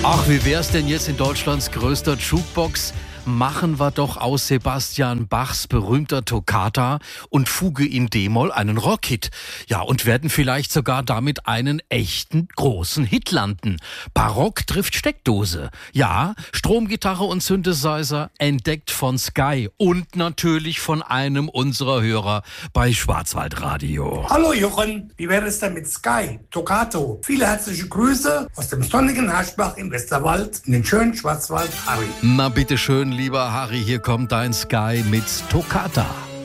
Ach, wie wär's denn jetzt in Deutschlands größter Jukebox? Machen wir doch aus Sebastian Bachs berühmter Toccata und Fuge in D-Moll einen Rockhit. Ja, und werden vielleicht sogar damit einen echten großen Hit landen. Barock trifft Steckdose. Ja, Stromgitarre und Synthesizer entdeckt von Sky und natürlich von einem unserer Hörer bei Schwarzwaldradio. Hallo Jochen, wie wäre es denn mit Sky, Toccato? Viele herzliche Grüße aus dem sonnigen Haschbach im Westerwald in den schönen Schwarzwald, Harry. Na bitteschön, lieber Harry, hier kommt dein Sky mit Toccata.